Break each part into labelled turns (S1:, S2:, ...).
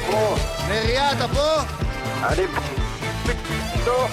S1: פה.
S2: נריה, אתה פה?
S1: אני פה.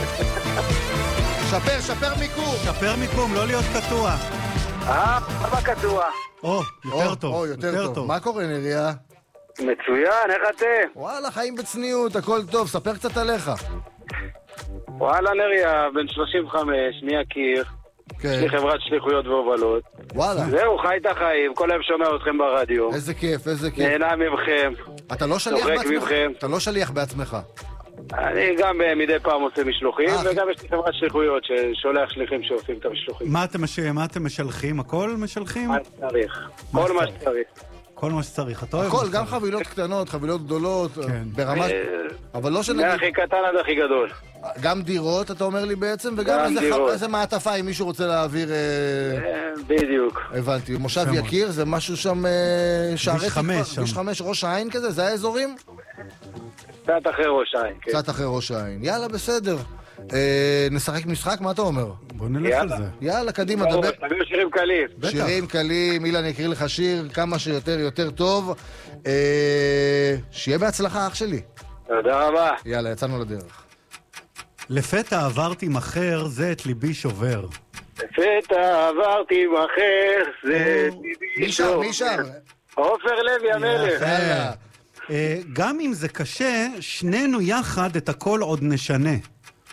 S2: שפר מיקום.
S3: שפר מיקום, לא להיות קטוע.
S1: מה קטוע?
S3: יותר טוב.
S2: יותר טוב. מה קורה, נריה?
S1: מצוין, איך אתם?
S2: וואלה, חיים בצניעות, הכל טוב. ספר קצת עליך.
S1: וואלה, נריה, בן 35, מהקיר. יש לי חברת שליחויות והובלות.
S2: וואלה.
S1: זהו, חי את החיים, כל היום שומע אתכם ברדיו.
S2: איזה כיף.
S1: נהנה ממכם.
S2: אתה לא שליח
S1: צוחק
S2: בעצמך?
S1: ממכם.
S2: אתה לא שליח בעצמך.
S1: אני גם מדי פעם עושה משלוחים, וגם יש לי חברת שליחויות ששולח שליחים שעושים את המשלוחים.
S3: מה אתם משלחים? הכל משלחים?
S1: מה שצריך. כל מה שצריך.
S3: כל מה שצריך. אתה אוהב
S2: הכל, גם חבילות קטנות, חבילות גדולות, ברמה... אבל לא שנגיד...
S1: מהכי קטן עד הכי גדול.
S2: גם דירות, אתה אומר לי בעצם, וגם איזה מעטפה, אם מישהו רוצה להעביר...
S1: בדיוק.
S2: הבנתי. מושב יקיר, זה משהו שם... כביש 5, ראש העין כזה? זה האזורים?
S1: קצת אחרי ראש העין, כן.
S2: קצת אחרי ראש העין. יאללה, בסדר. נשחק משחק, מה אתה אומר?
S3: בוא נלך על זה.
S2: יאללה, קדימה, דבר.
S1: תביאו שירים קלים.
S2: שירים קלים, אילן יקריא לך שיר כמה שיותר יותר טוב. שיהיה בהצלחה, אח שלי.
S1: תודה רבה.
S2: יאללה, יצאנו לדרך.
S3: לפתע עברתי מחר, זה את ליבי שובר.
S1: לפתע עברתי מחר, זה את ליבי שובר.
S2: מי שר?
S1: עופר לוי המלך.
S3: גם אם זה קשה, שנינו יחד את הכל עוד נשנה.